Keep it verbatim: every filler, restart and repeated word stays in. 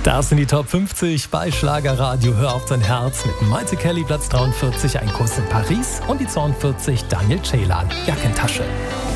Das sind die Top fünfzig bei Schlagerradio. Hör auf dein Herz mit Maite Kelly, Platz dreiundvierzig, Ein Kuss in Paris und die zweiundvierzig, Daniel Ceylan, Jackentasche.